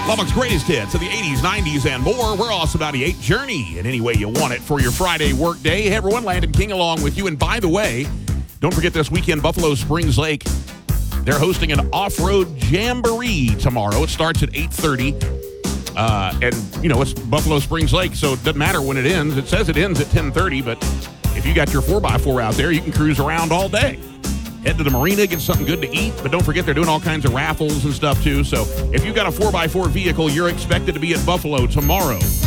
Lubbock's greatest hits of the 80s, 90s, and more. We're Awesome 98 Journey in any way you want it for your Friday work day. Hey, everyone, Landon King along with you. And by the way, don't forget this weekend, Buffalo Springs Lake. They're hosting an off-road jamboree tomorrow. It starts at 8:30. And, you know, it's Buffalo Springs Lake, so it doesn't matter when it ends. It says it ends at 10:30, but if you got your 4x4 out there, you can cruise around all day. Head to the marina, get something good to eat, but don't forget they're doing all kinds of raffles and stuff, too. So if you've got a 4x4 vehicle, you're expected to be at Buffalo tomorrow.